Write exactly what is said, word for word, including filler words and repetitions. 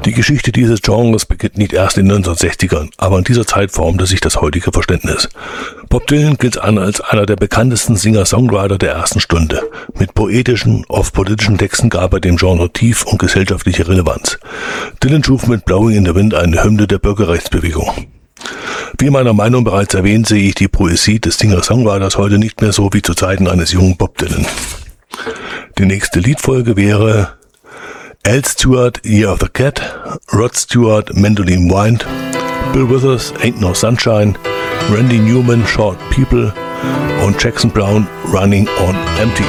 Die Geschichte dieses Genres beginnt nicht erst in den neunzehnhundertsechzigern, aber in dieser Zeit formte sich das heutige Verständnis. Bob Dylan gilt als einer der bekanntesten Singer-Songwriter der ersten Stunde. Mit poetischen, oft politischen Texten gab er dem Genre Tief- und gesellschaftliche Relevanz. Dylan schuf mit Blowing in the Wind eine Hymne der Bürgerrechtsbewegung. Wie in meiner Meinung bereits erwähnt, sehe ich die Poesie des Singer-Songwriters heute nicht mehr so wie zu Zeiten eines jungen Bob Dylan. Die nächste Liedfolge wäre Al Stewart, Year of the Cat, Rod Stewart, Mandolin Wind, Bill Withers, Ain't No Sunshine, Randy Newman, Short People und Jackson Browne, Running on Empty.